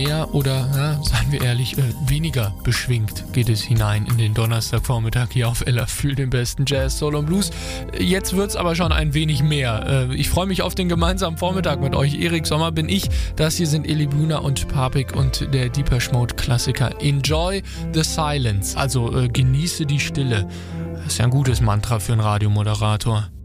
mehr oder, seien wir ehrlich, weniger beschwingt geht es hinein in den Donnerstagvormittag hier auf LR für den besten Jazz, Soul und Blues. Jetzt wird's aber schon ein wenig mehr. Ich freue mich auf den gemeinsamen Vormittag mit euch. Erik Sommer bin ich. Das hier sind Eli Bühner und Papik und der Depeche Mode Klassiker Enjoy the Silence. Also genieße die Stille. Das ist ja ein gutes Mantra für einen Radiomoderator.